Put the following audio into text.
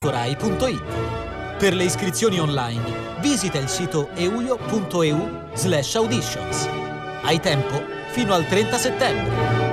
Rai.it. Per le iscrizioni online visita il sito euio.eu/auditions. Hai tempo fino al 30 settembre.